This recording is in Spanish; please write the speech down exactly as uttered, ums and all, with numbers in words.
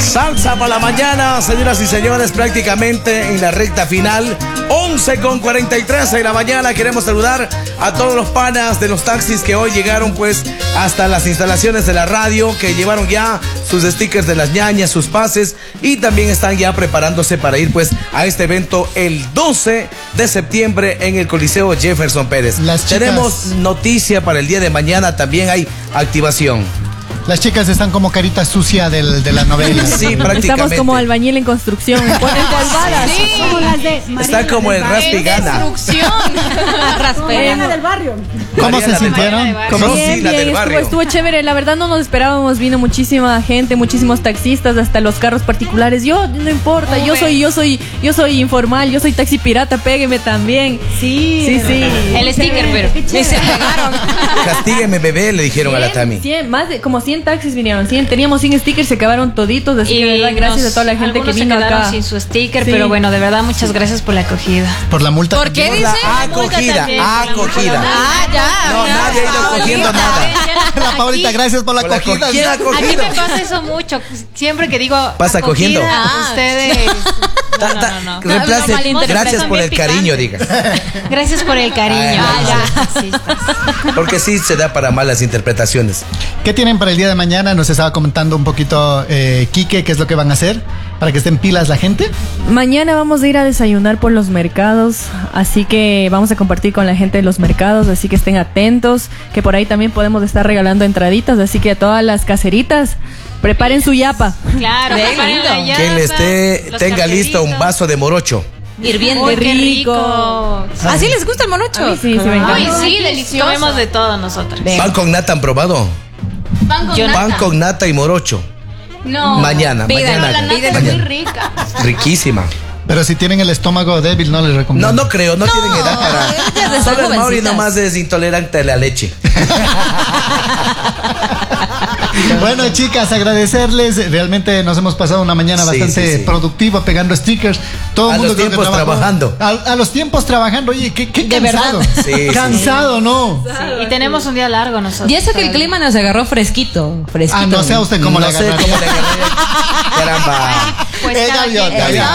Salsa para la mañana, señoras y señores, prácticamente en la recta final. once con cuarenta y tres de la mañana. Queremos saludar a todos los panas de los taxis que hoy llegaron pues hasta las instalaciones de la radio, que llevaron ya sus stickers de las ñañas, sus pases, y también están ya preparándose para ir pues a este evento el doce de septiembre en el Coliseo Jefferson Pérez. Las chicas... Tenemos noticia para el día de mañana, también hay activación. Las chicas están como carita sucia del, de la novela. Sí, prácticamente. Estamos como albañil en construcción, en polvadas. Sí, como las de Está como el Raspigana. construcción. Mariana del barrio. ¿Cómo Mariana se del sintieron? barrio. ¿Cómo? Sí, Bien, la del bien, barrio. estuvo, estuvo chévere. La verdad no nos esperábamos, vino muchísima gente, muchísimos taxistas, hasta los carros particulares. Yo, no importa, yo soy, yo soy, yo soy informal, yo soy taxi pirata, pégueme también. Sí, Sí, sí. El sticker, pero Qué se chévere. pegaron. Castígueme, bebé, le dijeron a la Tami. cien, más de como cien taxis vinieron, cien, teníamos cien stickers, se acabaron toditos, así que de verdad gracias nos- a toda la gente que algunos vino se quedaron acá. sin su sticker, Sí. pero bueno, de verdad muchas gracias por la acogida. Por la multa. ¿Por qué Por dice? la acogida, acogida. Ah, ya. No, nadie ha ido cogiendo nada. La Paulita, gracias por la Por la acogida. co- ¿Quién ha A mí cogido? me pasa eso mucho. Siempre que digo ¿Pasa acogida, cogiendo? Ah, ustedes. Ta- No, ta- no, no, no. reemplace, No, no, gracias son por bien el cariño, picantes. digas. Gracias por el cariño. Ah, Ah, ya. Sí, estás. Porque sí se da para malas interpretaciones. ¿Qué tienen para el día de mañana? Nos estaba comentando un poquito eh, Quique, qué es lo que van a hacer para que estén pilas la gente. Mañana vamos a ir a desayunar por los mercados, así que vamos a compartir con la gente de los mercados, así que estén atentos, que por ahí también podemos estar regalando entraditas, así que a todas las caseritas, preparen su yapa. Claro, Qué preparen lindo. la llanta, Que le esté, los tenga listo un cartelitos. vaso de morocho. Hirviendo. Uy, qué rico. rico. ¿Así les gusta el monocho? A mí sí, sí me encanta. Uy, Ay, sí, delicioso. Comemos de todo nosotros. ¿Pan con nata han probado? Pan con Yo no. Pan con nata y morocho. No. Mañana, Pídanlo, mañana. La nata es mañana. muy rica. Riquísima. Pero si tienen el estómago débil, no les recomiendo. No, no creo, no, tienen edad ya para. de Solo el Mauri jovencitas. nomás es intolerante a la leche. Bueno, chicas, agradecerles. Realmente nos hemos pasado una mañana Sí, bastante sí, sí. productiva pegando stickers. Todo A el mundo los creo que tiempos trabajó. trabajando. A, a los tiempos trabajando. Oye, qué, qué De cansado. verdad. Sí, sí, cansado, ¿no? Sí, y tenemos un día largo nosotros. Y eso que el clima nos agarró fresquito. Fresquito. Ah, no sea usted como no la sé agarraría. cómo le agarré. Caramba. Pues Ella cada vio, quien. ya vio.